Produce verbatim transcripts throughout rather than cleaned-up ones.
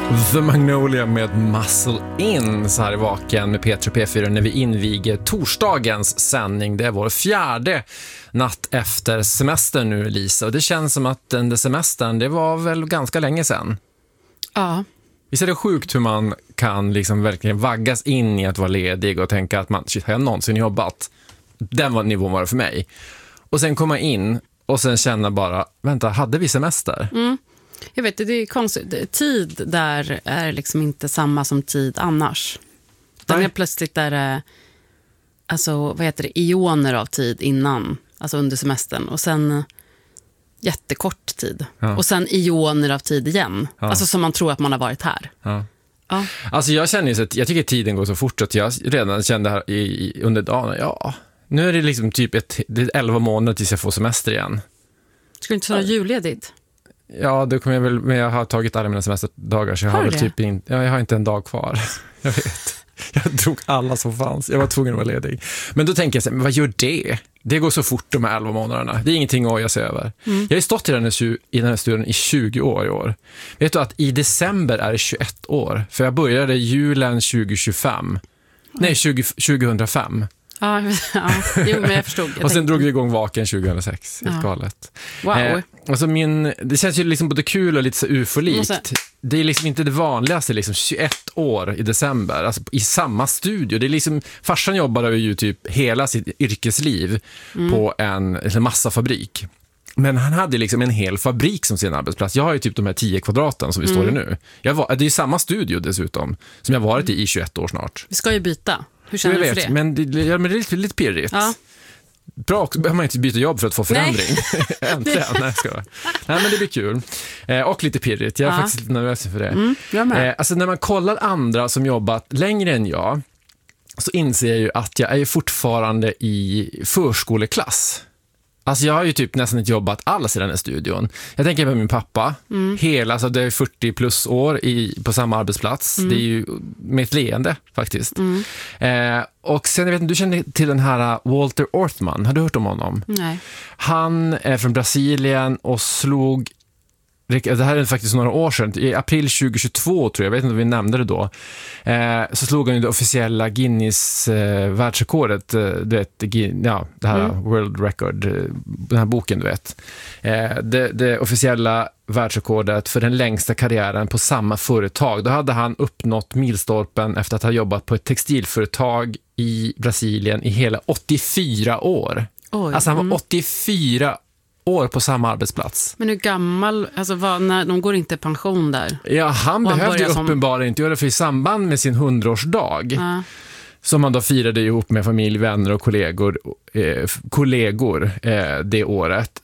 The Magnolia med Muscle In så här i Vaken med P tre P fyra när vi inviger torsdagens sändning. Det är vår fjärde natt efter semestern nu, Lisa. Och det känns som att den där semestern, det var väl ganska länge sedan. Ja. Visst är det sjukt hur man kan liksom verkligen vaggas in i att vara ledig och tänka att man, shit, har jag någonsin jobbat? Den var nivån var det för mig. Och sen komma in och sen känna bara, vänta, hade vi semester? Mm. Jag vet, det är konstigt. Tid där är liksom inte samma som tid annars. Den är plötsligt där det, alltså, vad heter det, ioner av tid innan, alltså under semestern. Och sen jättekort tid. Ja. Och sen ioner av tid igen. Ja. Alltså som man tror att man har varit här. Ja. Ja. Alltså jag känner ju så att jag tycker att tiden går så fort att jag redan kände här i, i, under dagen, ja, nu är det liksom typ ett, det är elva månader tills jag får semester igen. Skulle inte ta något julledigt? Ja, det kommer jag väl, men jag har tagit alla mina semesterdagar så jag har, har väl det? typ in, ja, jag har inte en dag kvar. Jag vet. Jag drog alla som fanns. Jag var tvungen att vara ledig. Men då tänker jag så här, men vad gör det? Det går så fort de här elva månaderna. Det är ingenting att oja sig över. Mm. Jag har ju stått i den, här, i den här studion i tjugo år i år. Vet du att i december är det tjugoett år? För jag började julen tjugo tjugofem. Mm. Nej, tjugo, tjugohundrafem. Ja, ja. Jo, men jag förstod. Jag och sen tänkte... drog vi igång Vaken tjugohundrasex. Helt ja. galet. Wow. Eh, alltså min, det känns ju liksom både kul och lite så ufolikt. Måste... Det är liksom inte det vanligaste, liksom tjugoett år i december. Alltså i samma studio. Det är liksom, farsan jobbade ju typ hela sitt yrkesliv mm. på en, en massafabrik. Men han hade liksom en hel fabrik som sin arbetsplats. Jag har ju typ de här tio kvadraten som vi mm. står i nu. Jag var, det är ju samma studio dessutom som jag varit i i tjugoett år snart. Vi ska ju byta. Hur känner jag du för vet, det? Men det, ja, men det är lite, lite pirrigt. Ja. Bra, också behöver man inte byta jobb för att få förändring. Äntligen, nej, ska jag. Nej, men det blir kul. Eh, och lite pirrigt, jag är ja. faktiskt lite nervös för det. Mm, jag med. Eh, alltså när man kollar andra som jobbat längre än jag så inser jag ju att jag är fortfarande i förskoleklass. Alltså jag har ju typ nästan inte jobbat alls i den här studion. Jag tänker på min pappa. Mm. Hela, alltså det är fyrtio plus år i, på samma arbetsplats. Mm. Det är ju med ett leende faktiskt. Mm. Eh, och sen, jag vet inte, du känner till den här Walter Orthman. Har du hört om honom? Nej. Han är från Brasilien och slog... Det här är faktiskt några år sedan. I april tjugo tjugotvå tror jag, jag vet inte om vi nämnde det då. Eh, så slog han ju det officiella Guinness eh, världsrekordet. Eh, du vet, ja, det här mm. World Record, eh, den här boken du vet. Eh, det, det officiella världsrekordet för den längsta karriären på samma företag. Då hade han uppnått milstolpen efter att ha jobbat på ett textilföretag i Brasilien i hela åttiofyra år. Oj, alltså han var mm. åttiofyra år på samma arbetsplats. Men hur gammal, alltså vad, när de går inte i pension där? Ja, han, han behövde ju som... uppenbarligen inte göra det, för i samband med sin hundraårsdag ja. som han då firade ihop med familj, vänner och kollegor, eh, kollegor eh, det året,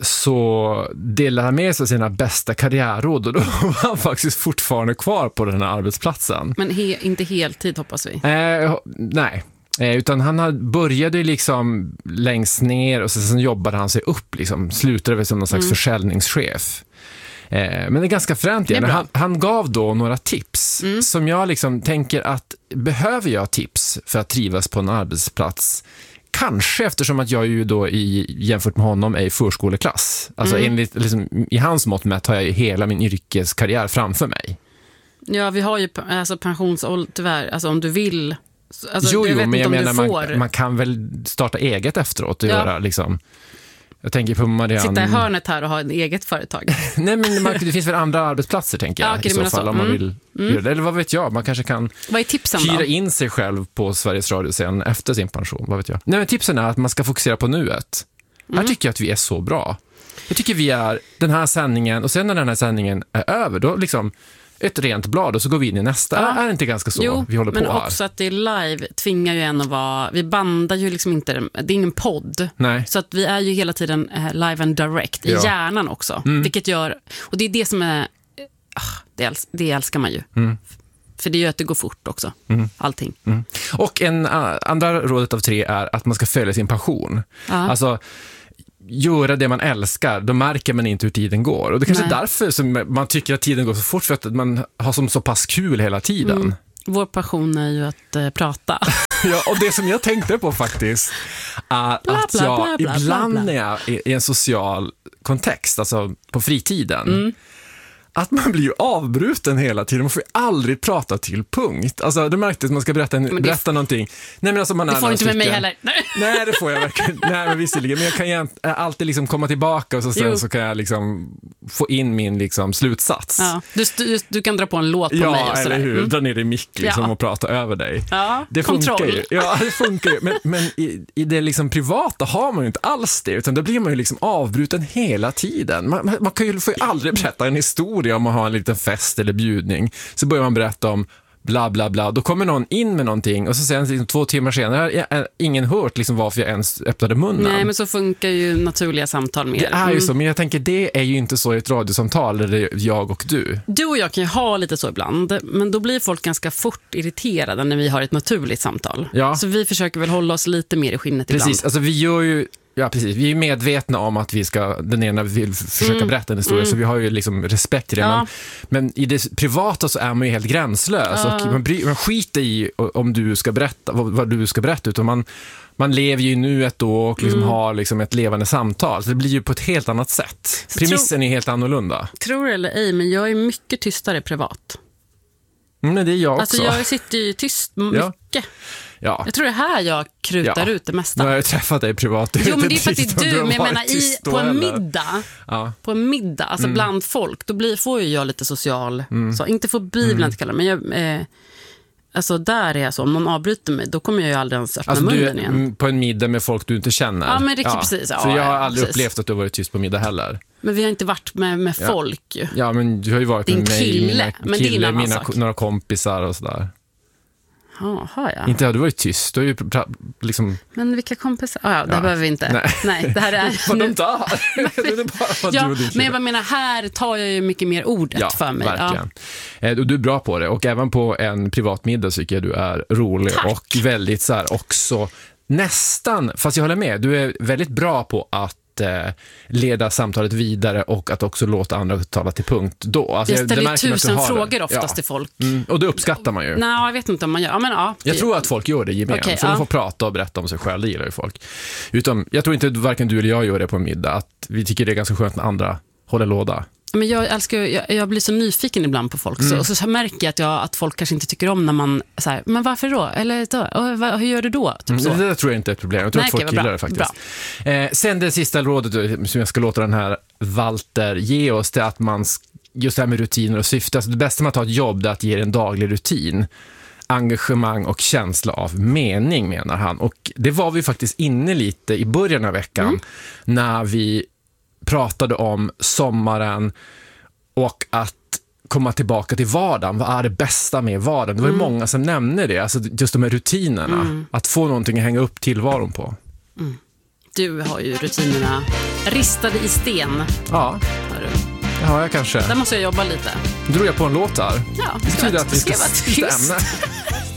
så delade han med sig sina bästa karriärråd och då var han faktiskt fortfarande kvar på den här arbetsplatsen. Men he, inte heltid hoppas vi? Eh, nej. Eh, utan han började liksom längst ner och sen, sen jobbade han sig upp, liksom, slutade väl som någon slags mm. försäljningschef. Eh, men det är ganska fränt igen. Han, han gav då några tips mm. som jag liksom tänker att behöver jag tips för att trivas på en arbetsplats? Kanske eftersom att jag ju då i, jämfört med honom är i förskoleklass. Alltså mm. enligt, liksom, i hans mått mätt har jag ju hela min yrkeskarriär framför mig. Ja, vi har ju alltså pensionsålder tyvärr, alltså om du vill. Alltså, jo, jag jo, men jag menar man, man kan väl starta eget efteråt och ja. göra liksom. Jag tänker på Marianne... Sitta i hörnet här och ha ett eget företag. Nej, men man, det finns väl andra arbetsplatser, tänker jag. Ja, okay, i så fall, så. om man mm. vill mm. göra det. Eller vad vet jag, man kanske kan vad är tipsen hyra då? in sig själv på Sveriges Radio sen efter sin pension, vad vet jag. Nej, men tipsen är att man ska fokusera på nuet. Mm. Här tycker jag att vi är så bra. Jag tycker vi är den här sändningen, och sen när den här sändningen är över, då liksom... ett rent blad och så går vi in i nästa. Ja. Är det inte ganska så jo, vi håller på men här? Också att det är live tvingar ju en att vara... Vi bandar ju liksom inte... Det är ingen podd. Nej. Så att vi är ju hela tiden live and direct i ja. hjärnan också. Mm. Vilket gör... Och det är det som är... Det, äls, det älskar man ju. Mm. För det gör att det går fort också. Mm. Allting. Mm. Och en uh, andra rådet av tre är att man ska följa sin passion. Ja. Alltså... göra det man älskar, då märker man inte hur tiden går. Och det kanske Nej. är därför som man tycker att tiden går så fort, för att man har som så pass kul hela tiden. Mm. Vår passion är ju att uh, prata. Ja, och det som jag tänkte på faktiskt är bla, att jag bla, bla, bla, ibland bla, bla. när jag är i en social kontext, alltså på fritiden, mm. att man blir ju avbruten hela tiden. Man får ju aldrig prata till punkt. Alltså, du märkte att man ska berätta, en, berätta någonting. Nej, men alltså, man det får inte med mig heller. Nej, det får jag verkligen. Nej, men visserligen. Men jag kan ju alltid liksom komma tillbaka och så, sen så kan jag liksom få in min liksom slutsats. Ja. Du, du, du kan dra på en låt på ja, mig. Och eller hur? Mm. Dra ner i mick liksom, ja. och prata över dig. Ja, det kontroll. Funkar ju. Ja, det funkar ju. Men, men i, i det liksom privata har man ju inte alls det. Utan då blir man ju liksom avbruten hela tiden. Man, man kan ju, får ju aldrig berätta en historia om man har en liten fest eller bjudning. Så börjar man berätta om bla bla bla. Då kommer någon in med någonting och så sen liksom, två timmar senare har ingen hört liksom, varför jag ens öppnade munnen. Nej, men så funkar ju naturliga samtal mer. Det är ju så, men jag tänker det är ju inte så i ett radiosamtal där det är jag och du. Du och jag kan ju ha lite så ibland, men då blir folk ganska fort irriterade när vi har ett naturligt samtal. Ja. Så vi försöker väl hålla oss lite mer i skinnet Precis, ibland. alltså vi gör ju Ja, precis. Vi är medvetna om att vi ska, den ena vill försöka mm. berätta en historia, mm. så vi har ju liksom respekt i det. Ja. Men, men i det privata så är man ju helt gränslös. Ja. Och man, bry, man skiter i om du ska berätta, vad, vad du ska berätta, utan man, man lever ju nu ett då och liksom mm. har liksom ett levande samtal. Så det blir ju på ett helt annat sätt. Så Premissen tro, är helt annorlunda. Tror det eller ej, men jag är mycket tystare privat. Mm, men det är jag också. Alltså jag sitter ju tyst mycket. Ja. Ja. Jag tror det här jag krutar ja. ut det mesta. Nu har jag träffat dig privat. Jo, men det är för att det är du. Men jag menar, i, på en middag, ja. på en middag, alltså mm. bland folk, då blir, får ju jag lite social, mm. så, inte fobi vill jag inte kalla det, men jag, eh, alltså där är jag så, om någon avbryter mig, då kommer jag ju aldrig ens öppna alltså, munnen du är igen. På en middag med folk du inte känner. Ja, men riktigt ja. precis. Ja, för jag har aldrig precis. upplevt att du har varit tyst på middag heller. Men vi har inte varit med, med ja. folk. Ja, men du har ju varit Din med mig, kille, mina, men kille, det är mina sak. några kompisar och sådär. Ja, har jag. Inte har du varit tyst, du har ju liksom... Men vilka kompisar? Ah, ja, det ja. behöver vi inte. Nej, Nej det här är... Vad de tar. Det är bara ja, du och din men jag menar, här tar jag ju mycket mer ordet ja, för mig. Verkligen. Ja, och du är bra på det. Och även på en privat middag tycker jag du är rolig. Tack. Och väldigt så här också nästan, fast jag håller med, du är väldigt bra på att leda samtalet vidare och att också låta andra tala till punkt då. Alltså, jag ställer det tusen har frågor oftast ja. till folk. Mm, och det uppskattar man ju. Nej, jag vet inte om man gör. Ja, men, ja, jag det... tror att folk gör det gemensamt. Okay, så ja. de får prata och berätta om sig själv, det gillar ju folk. Utom, jag tror inte varken du eller jag gör det på en middag. Att vi tycker det är ganska skönt när andra håller låda. Men jag, älskar, jag, jag blir så nyfiken ibland på folk mm. så, och så märker jag att, jag att folk kanske inte tycker om när man så här, men varför då? Eller då? Och, vad, hur gör du då? Typ så. Mm, det tror jag inte är ett problem. Jag tror Nej, att folk okay, gillar bra, det faktiskt. Eh, sen det sista rådet som jag ska låta den här Walter ge oss, det är att man just det här med rutiner och syfte. Alltså det bästa med att ha ett jobb är att ge en daglig rutin. Engagemang och känsla av mening, menar han. Och det var vi faktiskt inne lite i början av veckan mm. när vi pratade om sommaren och att komma tillbaka till vardagen. Vad är det bästa med vardagen? Det var mm. många som nämnde det. Alltså just de här rutinerna. Mm. Att få någonting att hänga upp tillvaron på. Mm. Du har ju rutinerna ristade i sten. Ja, det har jag kanske. Där måste jag jobba lite. Då drog jag på en låt där. Ja, det betyder att vi ska vara tyst.